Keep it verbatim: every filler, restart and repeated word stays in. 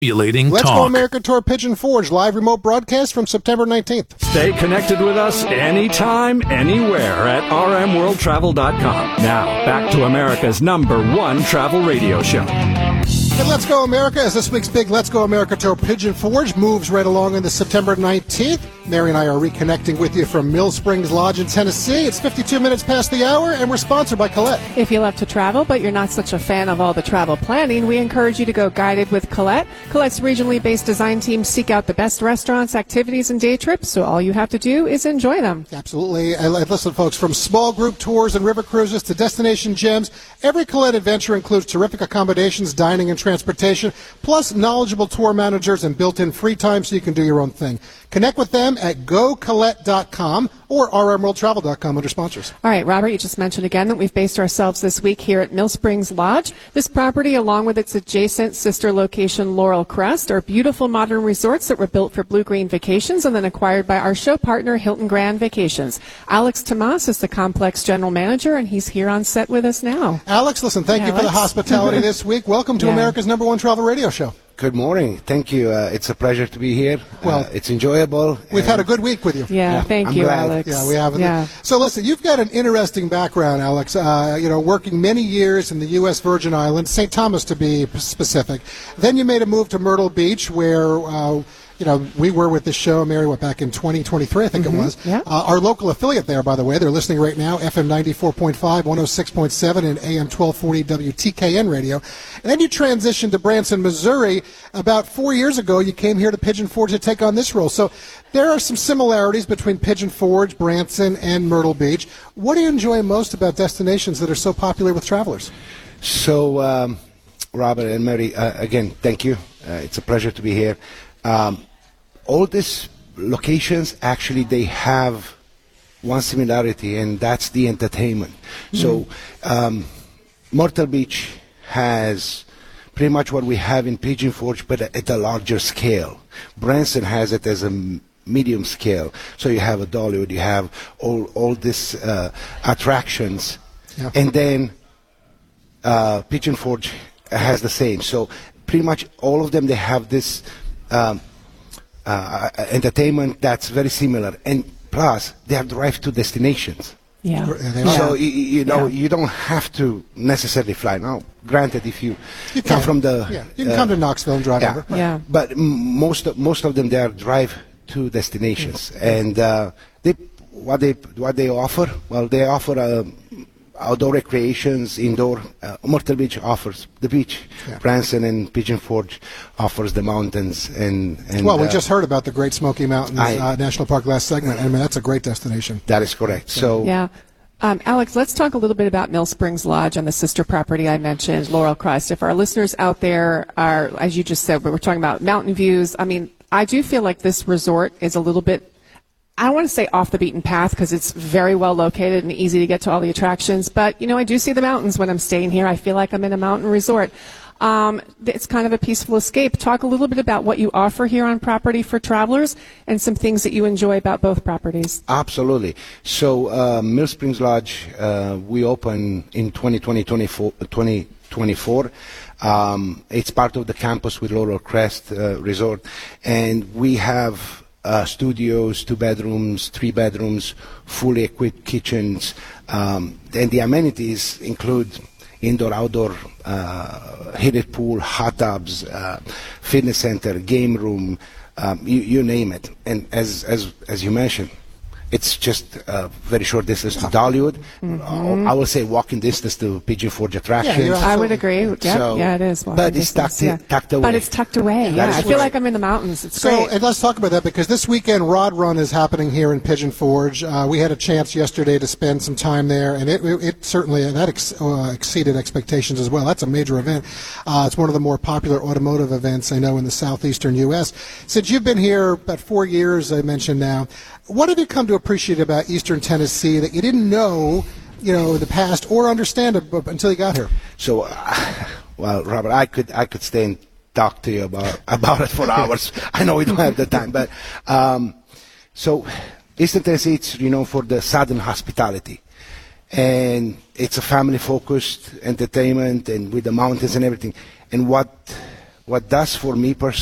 Let's talk. Go America Tour Pigeon Forge live remote broadcast from September nineteenth. Stay connected with us anytime, anywhere at r m world travel dot com. Now, back to America's number one travel radio show. And Let's Go America, as this week's big Let's Go America Tour Pigeon Forge moves right along into September nineteenth. Mary and I are reconnecting with you from Mill Springs Lodge in Tennessee. It's fifty-two minutes past the hour, and we're sponsored by Colette. If you love to travel, but you're not such a fan of all the travel planning, we encourage you to go guided with Colette. Colette's regionally based design teams seek out the best restaurants, activities, and day trips, so all you have to do is enjoy them. Absolutely. And listen, folks, from small group tours and river cruises to destination gems, every Colette adventure includes terrific accommodations, dining, and transportation, plus knowledgeable tour managers and built-in free time so you can do your own thing. Connect with them at go colette dot com or r m world travel dot com under sponsors. All right, Robert, you just mentioned again that we've based ourselves this week here at Mill Springs Lodge. This property, along with its adjacent sister location, Laurel Crest, are beautiful modern resorts that were built for blue-green vacations and then acquired by our show partner, Hilton Grand Vacations. Alex Tomas is the complex general manager, and he's here on set with us now. Alex, listen, thank Alex. you for the hospitality this week. Welcome to Yeah. America's number one travel radio show. Good morning. Thank you. Uh, it's a pleasure to be here. Well, uh, it's enjoyable. We've had a good week with you. Yeah, Yeah, thank I'm you, glad. Alex. Yeah, we have. Yeah. So listen, you've got an interesting background, Alex. Uh, you know, working many years in the U S Virgin Islands, Saint Thomas to be specific. Then you made a move to Myrtle Beach, where uh, you know we were with this show, Mary, what, back in twenty twenty-three, I think Mm-hmm. it was. Yeah. Uh, our local affiliate there, by the way, they're listening right now, F M ninety-four point five, one oh six point seven, and A M twelve forty W T K N radio. And then you transitioned to Branson, Missouri. About four years ago, you came here to Pigeon Forge to take on this role. So there are some similarities between Pigeon Forge, Branson, and Myrtle Beach. What do you enjoy most about destinations that are so popular with travelers? So, um, Robert and Mary, uh, again, thank you. Uh, it's a pleasure to be here. Um, all these locations, actually, they have one similarity, and that's the entertainment. Mm-hmm. So, um, Myrtle Beach has pretty much what we have in Pigeon Forge, but at a larger scale. Branson has it as a m- medium scale. So you have a Dollywood, you have all all these uh, attractions, Yeah. and then uh, Pigeon Forge has the same. So pretty much all of them, they have this um, uh, entertainment that's very similar, and plus they have drive-to destinations. Yeah. They are. So you, you know Yeah. you don't have to necessarily fly. Now, granted, if you, You come can. from the Yeah, you can uh, come to Knoxville and drive yeah. over. Yeah. but m- most of, most of them, they are drive to destinations, and uh, they what they what they offer. Well, they offer uh, outdoor recreations, indoor. Uh, Myrtle Beach offers the beach. Yeah. Branson and Pigeon Forge offers the mountains, and, and Well, we uh, just heard about the Great Smoky Mountains I- uh, National Park last segment. I mean, that's a great destination. that is correct. So Yeah. Um, Alex, let's talk a little bit about Mill Springs Lodge and the sister property I mentioned, Laurel Crest. If our listeners out there are, as you just said, we were talking about mountain views. I mean, I do feel like this resort is a little bit, I don't want to say off the beaten path because it's very well located and easy to get to all the attractions. But, you know, I do see the mountains when I'm staying here. I feel like I'm in a mountain resort. Um, it's kind of a peaceful escape. Talk a little bit about what you offer here on property for travelers and some things that you enjoy about both properties. Absolutely. So, uh, Mill Springs Lodge, uh, we open in twenty twenty, twenty twenty-four. Um, it's part of the campus with Laurel Crest uh, Resort, and we have uh, studios, two bedrooms, three bedrooms, fully equipped kitchens, um, and the amenities include indoor, outdoor, uh, heated pool, hot tubs, uh, fitness center, game room, um, you, you name it. And as as as you mentioned, it's just a very short distance to Dollywood. Mm-hmm. I will say walking distance to Pigeon Forge attractions. Yeah, you're I would agree. Yeah, So- yeah, it is. walking but it's distance, tucked, in, yeah. tucked away. But it's tucked away. That Yeah, is I feel right. like I'm in the mountains. It's So, great. and let's talk about that because this weekend Rod Run is happening here in Pigeon Forge. Uh, we had a chance yesterday to spend some time there, and it, it, it certainly that ex, uh, exceeded expectations as well. That's a major event. Uh, it's one of the more popular automotive events I know in the southeastern U S. Since you've been here about four years, I mentioned now, what have you come to appreciate about Eastern Tennessee that you didn't know, you know, in the past or understand it until you got here? So, uh, well, Robert, I could I could stay and talk to you about about it for hours. I know we don't have the time, but um, so Eastern Tennessee, it's you know for the Southern hospitality, and it's a family-focused entertainment, and with the mountains and everything. And what what does for me personally